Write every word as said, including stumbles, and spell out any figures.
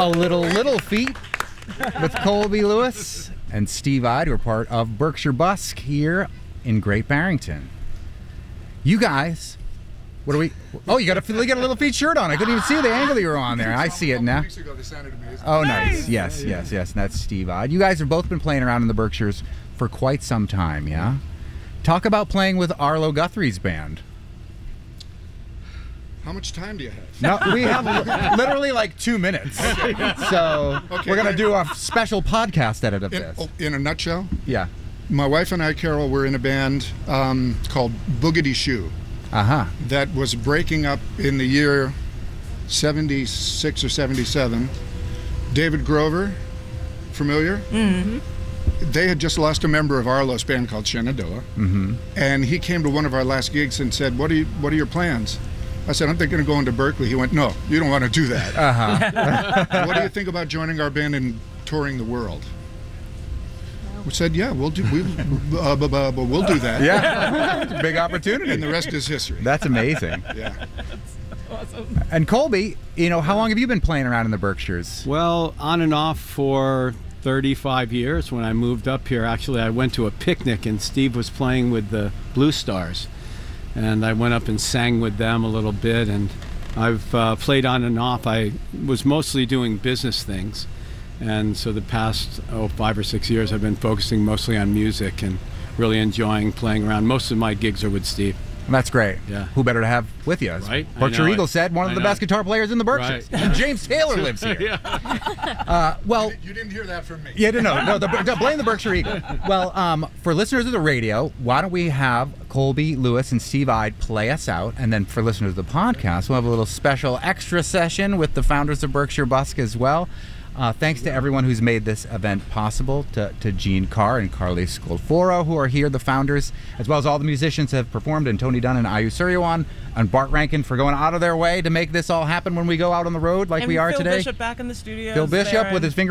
A Little Little Feat with Colby Lewis and Steve Ide, who are part of Berkshire Busk here in Great Barrington. You guys, what are we? Oh, you got a you got a Little Feat shirt on. I couldn't even see the angle you were on there. I see it now. Oh, nice. Yes, yes, yes. And that's Steve Ide. You guys have both been playing around in the Berkshires for quite some time, yeah? Talk about playing with Arlo Guthrie's band. How much time do you have? No, we have literally like two minutes. So okay, we're going to do a special podcast edit of in, this. Oh, in a nutshell? Yeah. My wife and I, Carol, were in a band um, called Boogity Shoe. Uh-huh. That was breaking up in the year seventy-six or seventy-seven. David Grover, familiar? Mm-hmm. They had just lost a member of Arlo's band called Shenandoah. Mm-hmm. And he came to one of our last gigs and said, what are you, what are your plans? I said, I'm thinking of going to Berkeley. He went, no, you don't want to do that. Uh-huh. What do you think about joining our band and touring the world? We said, yeah, we'll do, we, uh, bu- bu- bu- we'll do that. Yeah, it's a big opportunity. And the rest is history. That's amazing. Yeah. Awesome. And Colby, you know, how long have you been playing around in the Berkshires? Well, on and off for thirty-five years. When I moved up here, actually, I went to a picnic and Steve was playing with the Blue Stars. And I went up and sang with them a little bit, and I've uh, played on and off. I was mostly doing business things, and so the past oh, five or six years I've been focusing mostly on music and really enjoying playing around. Most of my gigs are with Steve. That's great. Yeah. Who better to have with you? As Right? Berkshire I know Eagle it. said, one of I the know. best guitar players in the Berkshires. Right. And James Taylor lives here. Yeah. Uh, well, You didn't hear that from me. yeah, no, no, the, the, blame the Berkshire Eagle. Well, um, for listeners of the radio, why don't we have Colby Lewis and Steve Ide play us out, and then for listeners of the podcast, we'll have a little special extra session with the founders of Berkshire Busk as well. Uh, thanks to everyone who's made this event possible, to, to Gene Carr and Carly Scolforo, who are here, the founders, as well as all the musicians who have performed, and Tony Dunn and Ayu Suryawan, and Bart Rankin for going out of their way to make this all happen when we go out on the road like and we are Phil today. Bishop back in the studio. Phil Bishop with his finger